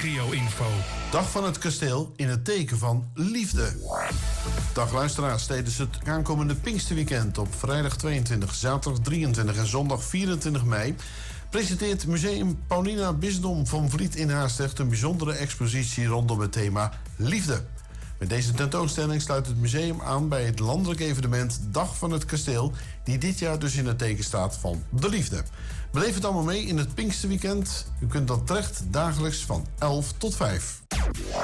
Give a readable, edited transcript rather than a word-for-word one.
regio-info. Dag van het kasteel in het teken van liefde. Dag luisteraars, tijdens het aankomende Pinksterweekend op vrijdag 22, zaterdag 23 en zondag 24 mei... presenteert Museum Paulina Bisdom van Vliet in Haastrecht een bijzondere expositie rondom het thema liefde. Met deze tentoonstelling sluit het museum aan bij het landelijk evenement Dag van het Kasteel, die dit jaar dus in het teken staat van de liefde. Beleef het allemaal mee in het Pinksterweekend. U kunt dat terecht dagelijks van 11 tot 5.